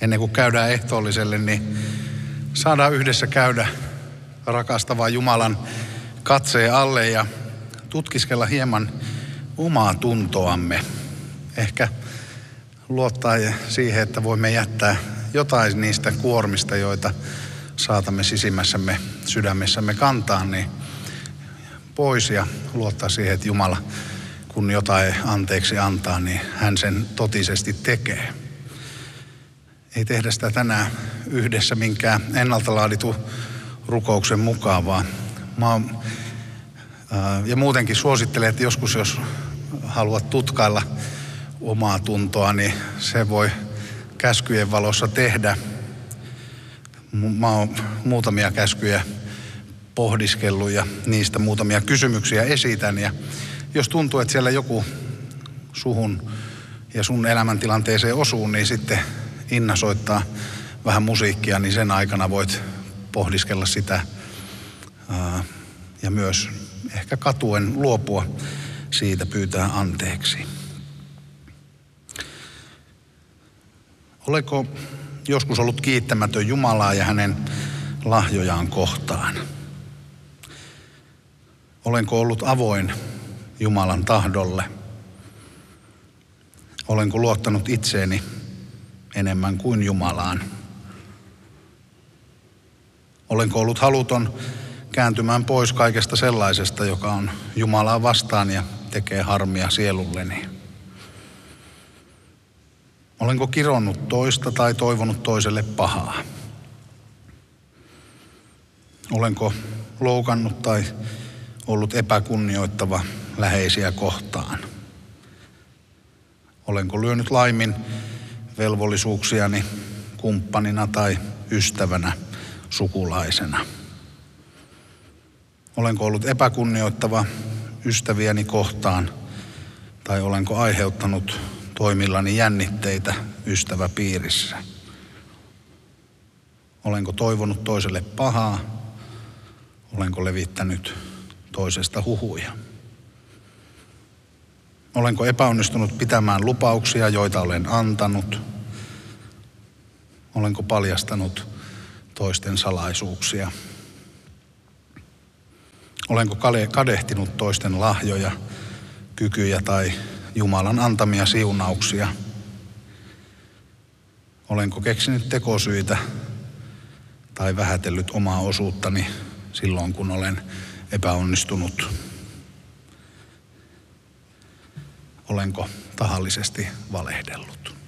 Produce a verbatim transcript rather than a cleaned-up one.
ennen kuin käydään ehtoolliselle, niin saadaan yhdessä käydä rakastavan Jumalan katseen alle ja tutkiskella hieman omaa tuntoamme. Ehkä luottaa siihen, että voimme jättää jotain niistä kuormista, joita saatamme sisimmässämme, sydämessämme kantaa, niin pois ja luottaa siihen, että Jumala, kun jotain anteeksi antaa, niin hän sen totisesti tekee. Ei tehdä sitä tänään yhdessä minkään ennalta laaditun rukouksen mukaan, vaan mä oon, ää, ja muutenkin suosittelen, että joskus jos haluat tutkailla omaa tuntoa, niin se voi käskyjen valossa tehdä. Mä oon muutamia käskyjä pohdiskellut ja niistä muutamia kysymyksiä esitän. Ja jos tuntuu, että siellä joku suhun ja sun elämäntilanteeseen osuu, niin sitten Inna soittaa vähän musiikkia, niin sen aikana voit pohdiskella sitä ää, ja myös ehkä katuen luopua siitä, pyytää anteeksi. Oletko joskus ollut kiittämätön Jumalaa ja hänen lahjojaan kohtaan? Olenko ollut avoin Jumalan tahdolle? Olenko luottanut itseeni enemmän kuin Jumalaan? Olenko ollut haluton kääntymään pois kaikesta sellaisesta, joka on Jumalaa vastaan ja tekee harmia sielulleni? Olenko kironnut toista tai toivonut toiselle pahaa? Olenko loukannut tai ollut epäkunnioittava läheisiä kohtaan? Olenko lyönyt laimin velvollisuuksiani kumppanina tai ystävänä, sukulaisena? Olenko ollut epäkunnioittava ystäviäni kohtaan tai olenko aiheuttanut toimillani jännitteitä ystäväpiirissä? Olenko toivonut toiselle pahaa? Olenko levittänyt toisesta huhuja? Olenko epäonnistunut pitämään lupauksia, joita olen antanut? Olenko paljastanut toisten salaisuuksia? Olenko kadehtinut toisten lahjoja, kykyjä tai Jumalan antamia siunauksia? Olenko keksinyt tekosyitä tai vähätellyt omaa osuuttani silloin, kun olen epäonnistunut? Olenko tahallisesti valehdellut?